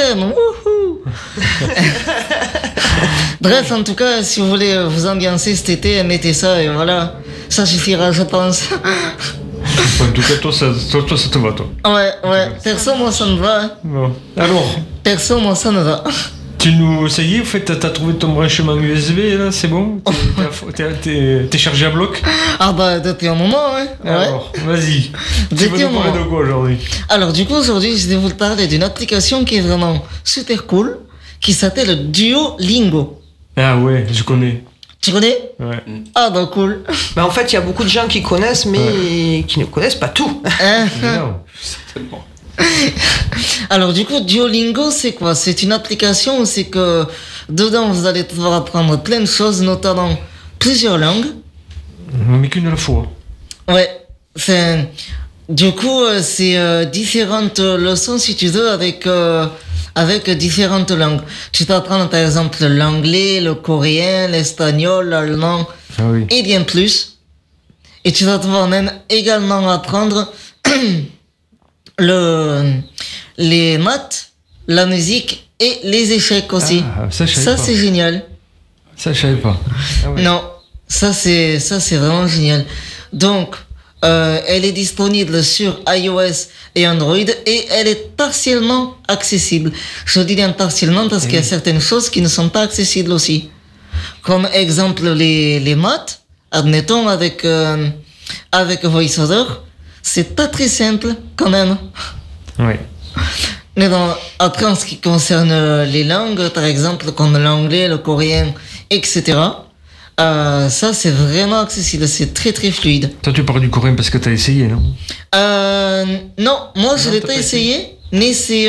thème. Wouhou. Bref, en tout cas, si vous voulez vous ambiancer cet été, mettez ça et voilà. Ça suffira, je pense. En tout cas, toi, ça te va, toi. Ouais. Perso, moi, ça me va. Bon. Alors, Perso, moi, ça me va. ça y est, en fait, t'as trouvé ton branchement USB, là, c'est bon? T'es chargé à bloc? Ah bah, depuis un moment, ouais. Alors, vas-y. Tu vas nous parler de quoi aujourd'hui? Alors, du coup, aujourd'hui, je vais vous parler d'une application qui est vraiment super cool, qui s'appelle Duolingo. Ah ouais, je connais. Tu connais? Ouais. Ah bah, cool. Bah, en fait, il y a beaucoup de gens qui connaissent, mais qui ne connaissent pas tout. Non, certainement. Alors du coup, Duolingo, c'est quoi? C'est une application où c'est que dedans vous allez pouvoir apprendre plein de choses, notamment plusieurs langues. Mais qu'une à la fois. Ouais. Du coup, c'est différentes leçons si tu veux avec différentes langues. Tu peux apprendre par exemple l'anglais, le coréen, l'espagnol, l'allemand et bien plus. Et tu vas pouvoir même également apprendre les maths, la musique et les échecs aussi. Ah, ça c'est génial. Ça je savais pas. Ah ouais. Non, ça c'est vraiment génial. Donc elle est disponible sur iOS et Android et elle est partiellement accessible. Je dis bien partiellement parce qu'il y a certaines choses qui ne sont pas accessibles aussi. Comme exemple les maths, admettons avec VoiceOver. C'est pas très simple, quand même. Oui. Mais bon, après, en ce qui concerne les langues, par exemple, comme l'anglais, le coréen, etc., ça, c'est vraiment accessible. C'est très, très fluide. Toi, tu parles du coréen parce que t'as essayé, non? Non, moi, je l'ai pas essayé. Mais c'est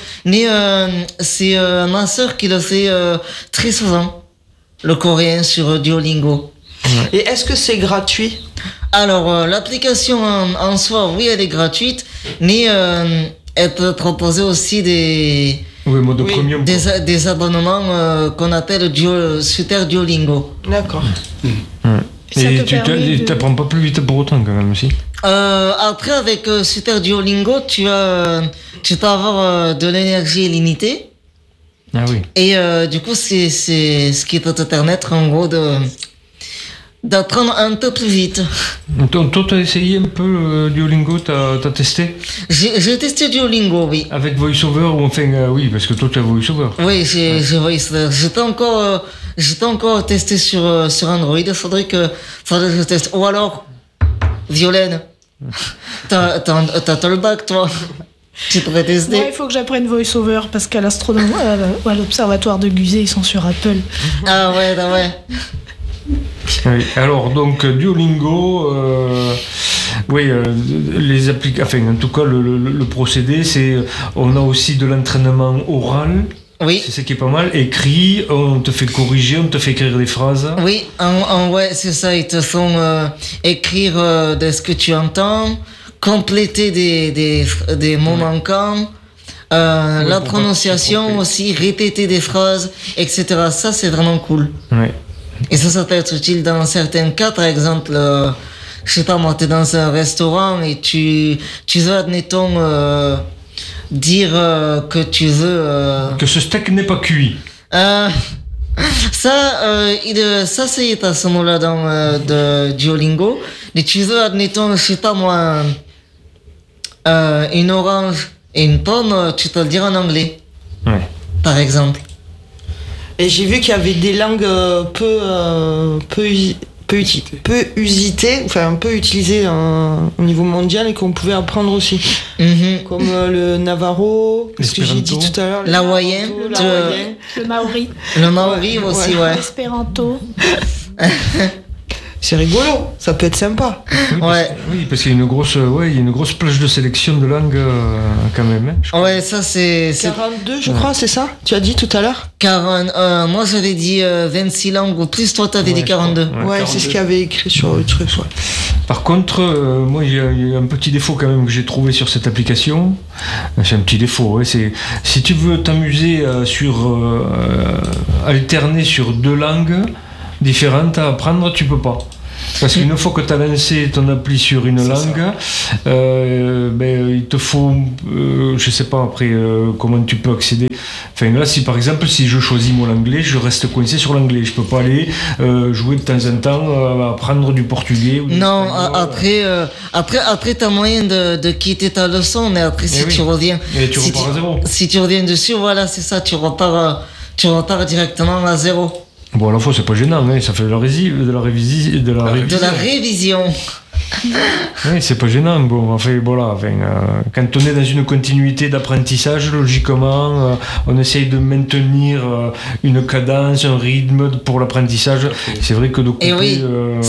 ma sœur qui le fait très souvent. Le coréen sur Duolingo. Ouais. Et est-ce que c'est gratuit? Alors, l'application en soi, oui, elle est gratuite, mais elle peut proposer aussi des premium. Des abonnements qu'on appelle Super Duolingo. D'accord. Et tu t'apprends pas plus vite pour autant quand même aussi. Après, avec Super Duolingo, tu peux avoir de l'énergie illimitée. Ah oui. Et du coup, c'est ce qui peut te permettre en gros d'apprendre un peu plus vite. Toi, t'as essayé un peu Duolingo, t'as testé? J'ai testé Duolingo, oui. Avec VoiceOver ou enfin oui, parce que toi t'as VoiceOver. Oui, j'ai VoiceOver. J'ai pas encore testé sur Android. Faudrait que je teste. Ou alors, Violaine, t'as le bac, toi. Tu pourrais tester. Moi, il faut que j'apprenne VoiceOver parce qu'à l'observatoire de Guzet, ils sont sur Apple. Ah ouais. Oui, alors donc Duolingo, les applications, enfin en tout cas le procédé, c'est on a aussi de l'entraînement oral. Oui. C'est ce qui est pas mal. Écrit, on te fait corriger, on te fait écrire des phrases. Oui, ouais, c'est ça. Ils te font écrire de ce que tu entends, compléter des mots manquants. La prononciation aussi, répéter des phrases, etc. Ça, c'est vraiment cool. Ouais. Et ça peut être utile dans certains cas. Par exemple, je sais pas moi, t'es dans un restaurant et tu veux, admettons, dire que tu veux... Que ce steak n'est pas cuit. Ça y est à ce mot-là de Duolingo. Mais tu veux, admettons, je sais pas moi, une orange et une pomme, tu peux le dire en anglais. Ouais. Par exemple. Et j'ai vu qu'il y avait des langues peu usitées, enfin un peu utilisées au niveau mondial et qu'on pouvait apprendre aussi. Mm-hmm. Comme le Navarro, ce que j'ai dit tout à l'heure. L'hawaïen. Le maori. Le maori aussi, ouais. L'espéranto. C'est rigolo, ça peut être sympa. Oui, parce qu'il y a une grosse plage de sélection de langues quand même. Hein, je crois. Ouais, ça c'est 42, je crois, c'est ça? Tu as dit tout à l'heure? Moi j'avais dit 26 langues ou plus, toi t'avais dit 42. Ouais, 42. C'est ce qu'il y avait écrit sur le truc. Ouais. Par contre, moi il y a un petit défaut quand même que j'ai trouvé sur cette application. C'est un petit défaut, ouais, c'est si tu veux t'amuser alterner sur deux langues différentes à apprendre, tu peux pas. Parce qu'une fois que tu as lancé ton appli sur une langue, il te faut, je sais pas après comment tu peux accéder. Enfin là, si par exemple, si je choisis mon anglais, je reste coincé sur l'anglais. Je peux pas aller jouer de temps en temps, apprendre du portugais. Ou non, après tu as moyen de quitter ta leçon, mais après si tu reviens... Et tu repars à zéro. Si tu reviens dessus, voilà, c'est ça, tu repars directement à zéro. Bon, à la fois, c'est pas gênant, hein, ça fait de la révision. Oui, c'est pas gênant. Bon, quand on est dans une continuité d'apprentissage, logiquement, on essaye de maintenir une cadence, un rythme pour l'apprentissage. C'est vrai que de couper... Et oui,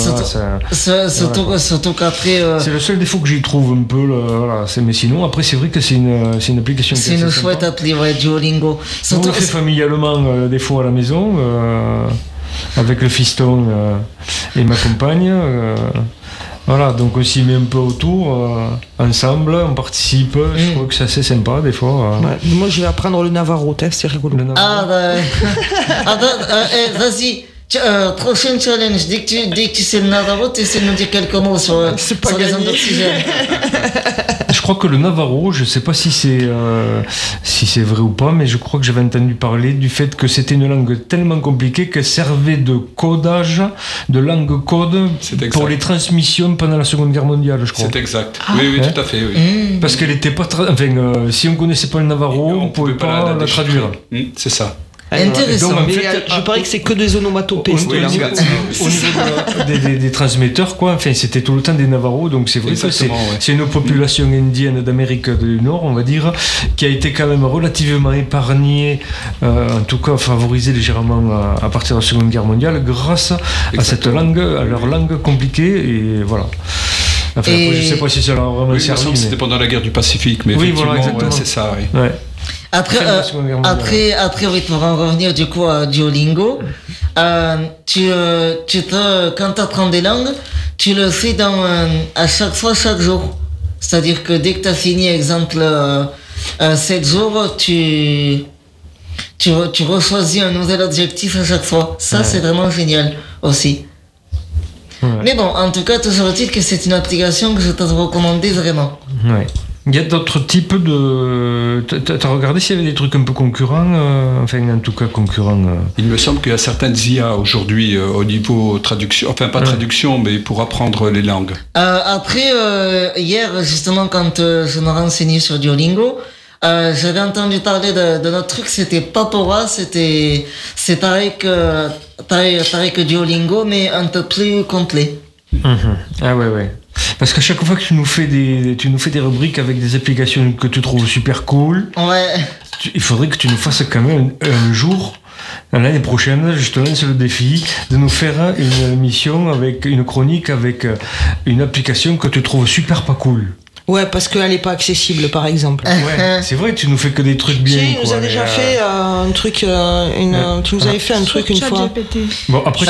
surtout qu'après... C'est le seul défaut que j'y trouve un peu. Mais sinon, après, c'est vrai que c'est une application qui est une chouette appli, Duolingo. On le fait familialement, des fois, à la maison, avec le fiston et ma compagne. Voilà, donc on s'y met un peu autour, ensemble, on participe, je trouve que c'est assez sympa des fois. Ouais, moi je vais apprendre le Navarro, c'est rigolo. Vas-y, prochain challenge, dès que tu sais le Navarro, tu essaies de nous dire quelques mots sur les ondes d'oxygène. Je crois que le Navarro, je ne sais pas si c'est vrai ou pas, mais je crois que j'avais entendu parler du fait que c'était une langue tellement compliquée qu'elle servait de codage, de langue code pour les transmissions pendant la Seconde Guerre mondiale, je crois. C'est exact. Oui, tout à fait. Oui. Parce qu'elle n'était pas... si on ne connaissait pas le Navarro, on ne pouvait pas la traduire. C'est ça. Intéressant. Donc, je parie que c'est que des onomatopées. Au niveau des transmetteurs, quoi. Enfin, c'était tout le temps des Navarros, donc c'est vrai que c'est une population indienne d'Amérique du Nord, on va dire, qui a été quand même relativement épargnée, en tout cas favorisée légèrement à partir de la Seconde Guerre mondiale, grâce à cette langue, à leur langue compliquée, et voilà. Enfin, après, je ne sais pas si ça leur a vraiment servi. Mais... C'était pendant la guerre du Pacifique, mais effectivement, c'est ça. Oui. Ouais. Après, pour en revenir du coup à Duolingo, quand tu apprends des langues, tu le fais à chaque fois, chaque jour. C'est-à-dire que dès que tu as fini, exemple, 7 jours, tu rechoisis un nouvel objectif à chaque fois. Ça, c'est vraiment génial aussi. Ouais. Mais bon, en tout cas, toujours est-il que c'est une application que je te recommande vraiment. Ouais. Il y a d'autres types de... T'as regardé s'il y avait des trucs un peu concurrents en tout cas concurrents. Il me semble qu'il y a certaines IA aujourd'hui au niveau traduction, enfin pas traduction, mais pour apprendre les langues. Après, hier, justement, quand je me renseignais sur Duolingo, j'avais entendu parler de notre truc, c'était Papora, c'est pareil que Duolingo, mais un peu plus complet. Ah ouais. Parce qu'à chaque fois que tu nous fais des rubriques avec des applications que tu trouves super cool, il faudrait que tu nous fasses quand même un jour, l'année prochaine, je te lance le défi de nous faire une émission avec une chronique avec une application que tu trouves super pas cool. Ouais, parce qu'elle n'est pas accessible, par exemple. Ouais, c'est vrai, tu nous fais que des trucs bien. Tu nous as déjà fait un truc, tu nous avais fait un truc une fois. Bon, après,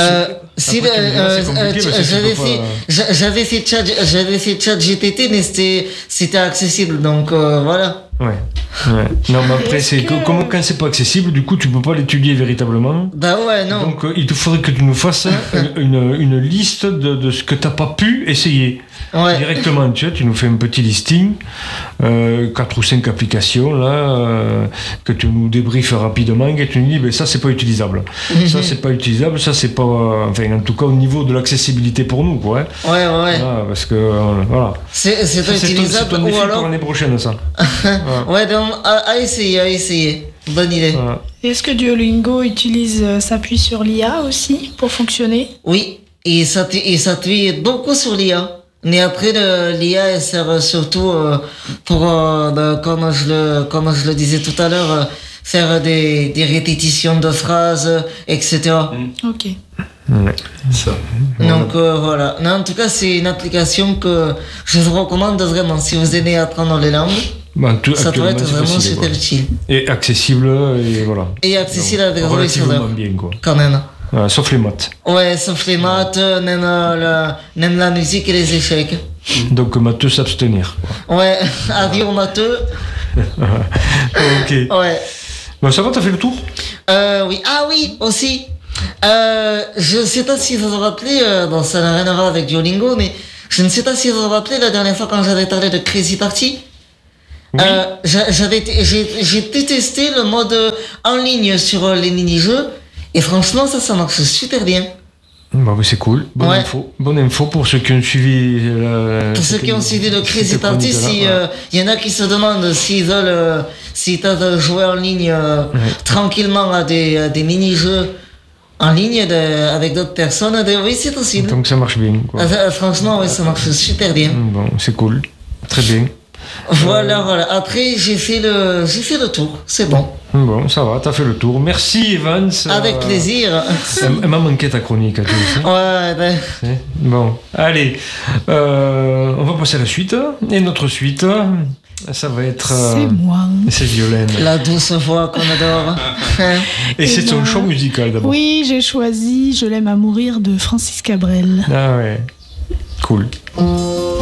j'avais fait ChatGPT, mais c'était accessible, donc voilà. Ouais. Non, mais après, comment quand c'est pas accessible, du coup, tu peux pas l'étudier véritablement. Bah ouais, non. Donc, il te faudrait que tu nous fasses une liste de ce que t'as pas pu essayer. Ouais. Directement, tu nous fais un petit listing, 4 ou 5 applications là, que tu nous débriefes rapidement et tu nous dis ça c'est pas utilisable. Ça c'est pas utilisable, ça c'est pas, en tout cas au niveau de l'accessibilité pour nous quoi. Ouais. Voilà, parce que voilà. C'est pas utilisable c'est ton défi pour l'année prochaine ça. Ouais, donc à essayer. Bonne idée. Voilà. Est-ce que Duolingo s'appuie sur l'IA aussi pour fonctionner? Oui, et s'appuie beaucoup sur l'IA. Mais après, l'IA, elle sert surtout pour, comme je le disais tout à l'heure, faire des répétitions de phrases, etc. Ok. Ouais. Ça. Donc voilà. Non, en tout cas, c'est une application que je vous recommande vraiment si vous aimez apprendre les langues. Ça doit être vraiment super utile. Et accessible, et voilà. Et accessible avec relativement bien, quoi. Quand même. Sauf les maths. Ouais, sauf les maths, même la musique et les échecs. Donc matheux s'abstenir. Ouais, avis aux matheux. Ok. Ouais. Bon, ça va, t'as fait le tour? Oui. Ah oui, aussi. Je ne sais pas si vous vous rappelez, bon, ça n'a rien à voir avec Duolingo, mais je ne sais pas si vous vous rappelez la dernière fois quand j'avais parlé de Crazy Party. Oui. J'ai détesté le mode en ligne sur les mini-jeux, et franchement, ça marche super bien. Bah, c'est cool, bonne info pour ceux qui ont suivi pour ceux qui ont suivi le Crazy Party, si y en a qui se demandent s'ils veulent si tu veux jouer en ligne tranquillement à des mini-jeux en ligne avec d'autres personnes, oui, c'est possible. Donc ça marche bien, quoi. Franchement, oui, ça marche super bien. Bon, c'est cool, très bien. Voilà. Après, j'ai fait le tour, c'est bon. Bon, ça va, t'as fait le tour. Merci, Evans. Avec plaisir. Elle m'a manqué ta chronique, tu sais. Ouais, ben. Bon, allez, on va passer à la suite. Et notre suite, ça va être... C'est moi. C'est Violaine. La douce voix qu'on adore. Et c'est son choix musical, d'abord. Oui, j'ai choisi Je l'aime à mourir de Francis Cabrel. Ah ouais, cool.